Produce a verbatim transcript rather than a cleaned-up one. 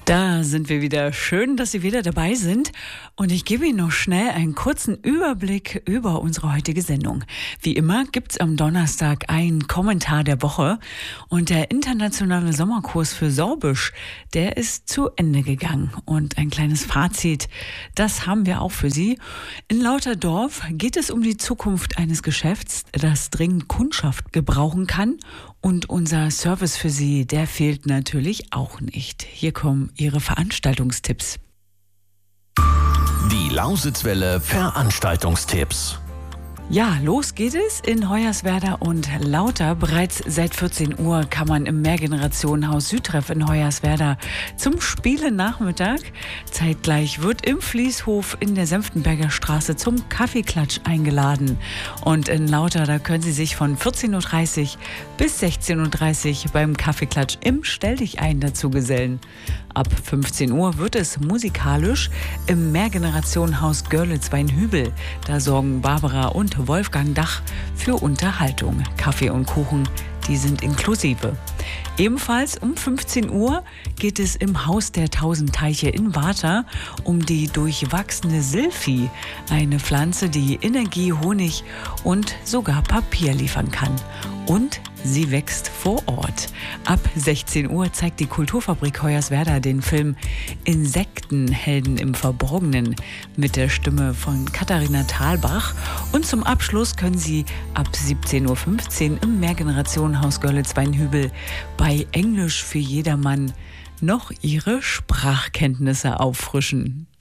Da sind wir wieder. Schön, dass Sie wieder dabei sind. Und ich gebe Ihnen noch schnell einen kurzen Überblick über unsere heutige Sendung. Wie immer gibt's am Donnerstag einen Kommentar der Woche. Und der internationale Sommerkurs für Sorbisch, der ist zu Ende gegangen. Und ein kleines Fazit, das haben wir auch für Sie. In Lauterdorf geht es um die Zukunft eines Geschäfts, das dringend Kundschaft gebrauchen kann. Und unser Service für Sie, der fehlt natürlich auch nicht. Hier kommen Ihre Veranstaltungstipps. Die Lausitzwelle Veranstaltungstipps. Ja, los geht es in Hoyerswerda und Lauter. Bereits seit vierzehn Uhr kann man im Mehrgenerationenhaus Südtreff in Hoyerswerda zum Spiele-Nachmittag. Zeitgleich wird im Fließhof in der Senftenberger Straße zum Kaffeeklatsch eingeladen. Und in Lauter, da können Sie sich von vierzehn Uhr dreißig bis sechzehn Uhr dreißig beim Kaffeeklatsch im Stelldichein dazu gesellen. Ab fünfzehn Uhr wird es musikalisch im Mehrgenerationenhaus Görlitz-Weinhübel. Da sorgen Barbara und Wolfgang Dach für Unterhaltung. Kaffee und Kuchen, die sind inklusive. Ebenfalls um fünfzehn Uhr geht es im Haus der Tausend Teiche in Warta um die durchwachsene Silphi, eine Pflanze, die Energie, Honig und sogar Papier liefern kann. Und sie wächst vor Ort. Ab sechzehn Uhr zeigt die Kulturfabrik Hoyerswerda den Film Insektenhelden im Verborgenen mit der Stimme von Katharina Thalbach. Und zum Abschluss können Sie ab siebzehn Uhr fünfzehn im Mehrgenerationenhaus Görlitz-Weinhübel bei Englisch für jedermann noch Ihre Sprachkenntnisse auffrischen.